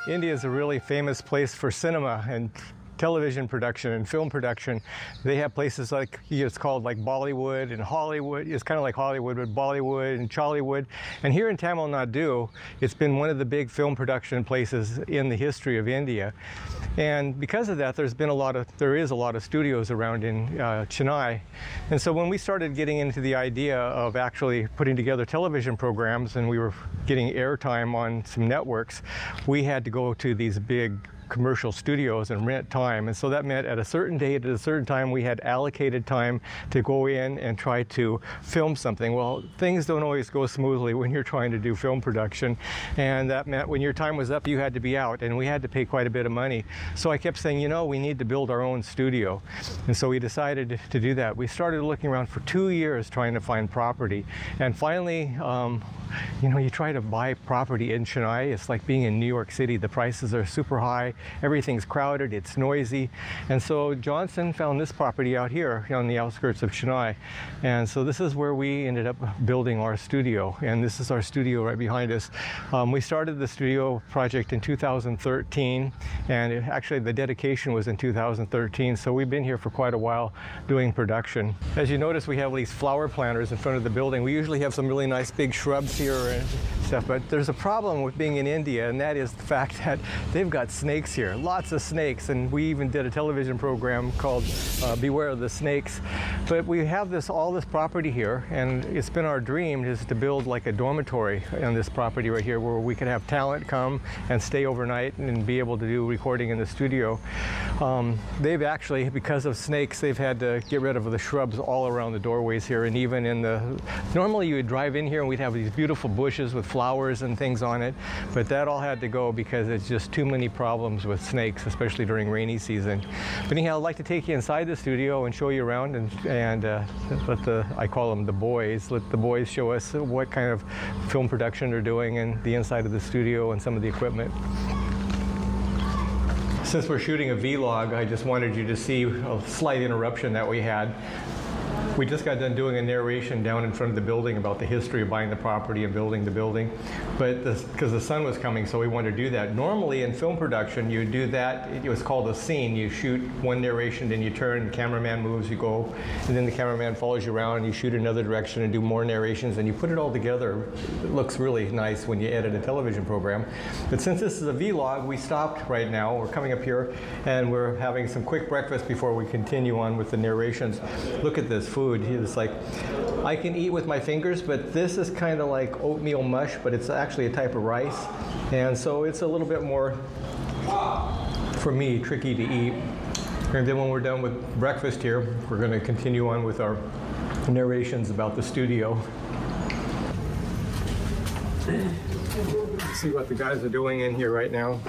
India is a really famous place for cinema and television production and film production. They have places like, it's called like Bollywood and Hollywood. It's kind of like Hollywood, but Bollywood and Chollywood. And here in Tamil Nadu, it's been one of the big film production places in the history of India. And because of that, there is a lot of studios around in Chennai. And so when we started getting into the idea of actually putting together television programs and we were getting airtime on some networks, we had to go to these big commercial studios and rent time. And so that meant at a certain date, at a certain time, we had allocated time to go in and try to film something. Well, things don't always go smoothly when you're trying to do film production. And that meant when your time was up, you had to be out, and we had to pay quite a bit of money. So I kept saying, you know, we need to build our own studio. And so we decided to do that. We started looking around for 2 years trying to find property. And finally, you know, you try to buy property in Chennai, it's like being in New York City. The prices are super high, everything's crowded, it's noisy. And so Johnson found this property out here on the outskirts of Chennai. And so this is where we ended up building our studio. And this is our studio right behind us. We started the studio project in 2013, and actually the dedication was in 2013. So we've been here for quite a while doing production. As you notice, we have these flower planters in front of the building. We usually have some really nice big shrubs here and stuff, but there's a problem with being in India, and that is the fact that they've got snakes here, lots of snakes, and we even did a television program called Beware of the Snakes. But we have all this property here, and it's been our dream is to build like a dormitory on this property right here where we could have talent come and stay overnight and be able to do recording in the studio. They've actually, because of snakes, they've had to get rid of the shrubs all around the doorways here, and even in normally you would drive in here and we'd have these beautiful bushes with flowers and things on it, but that all had to go because it's just too many problems with snakes, especially during rainy season. But anyhow, I'd like to take you inside the studio and show you around and let I call them the boys, let the boys show us what kind of film production they're doing in the inside of the studio and some of the equipment. Since we're shooting a vlog, I just wanted you to see a slight interruption that we had. We just got done doing a narration down in front of the building about the history of buying the property and building the building, but because the sun was coming, so we wanted to do that. Normally in film production, you do that, it was called a scene. You shoot one narration, then you turn, the cameraman moves, you go, and then the cameraman follows you around, and you shoot another direction and do more narrations, and you put it all together. It looks really nice when you edit a television program. But since this is a vlog, we stopped right now. We're coming up here, and we're having some quick breakfast before we continue on with the narrations. Look at this food. It's like, I can eat with my fingers, but this is kind of like oatmeal mush, but it's actually a type of rice. And so it's a little bit more, for me, tricky to eat. And then when we're done with breakfast here, we're going to continue on with our narrations about the studio. See what the guys are doing in here right now.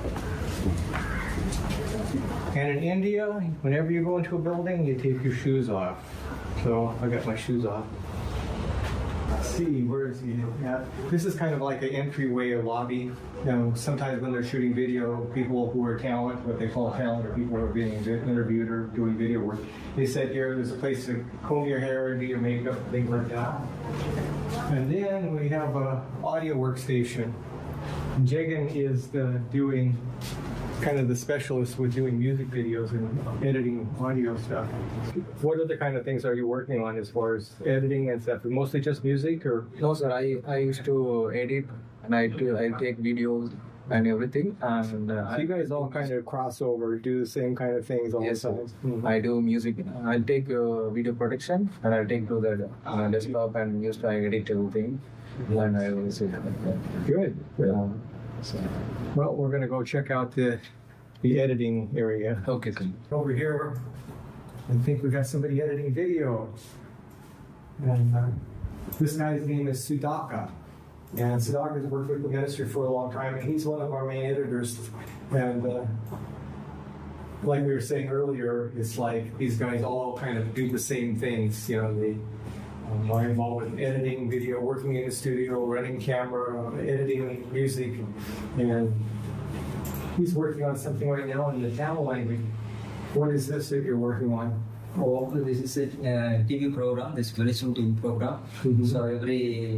And in India, whenever you go into a building, you take your shoes off. So I got my shoes off. Let's see, where is he at? This is kind of like an entryway, a lobby. You know, sometimes when they're shooting video, people who are talent, what they call talent, or people who are being interviewed or doing video work, they said here there's a place to comb your hair and do your makeup, things like that. And then we have an audio workstation. Jagan is doing kind of the specialist with doing music videos and editing audio stuff. What other kind of things are you working on as far as editing and stuff? Mostly just music, or? No, sir. I used to edit, and I take videos and everything. And so you guys all kind of cross over, do the same kind of things all the time. Mm-hmm. I do music. I take video production, and I take to the desktop and used to edit everything. And I always good. Well, we're going to go check out the editing area. Okay. Over here, I think we got somebody editing video. And this guy's name is Sudhaka. And Sudhaka's worked with the ministry for a long time, and he's one of our main editors. And like we were saying earlier, it's like these guys all kind of do the same things. You know, they are involved with editing video, working in the studio, running camera, editing music, and he's working on something right now in the Tamil language. What is this that you're working on? Oh, this is a TV program, this very shooting program. Mm-hmm. So every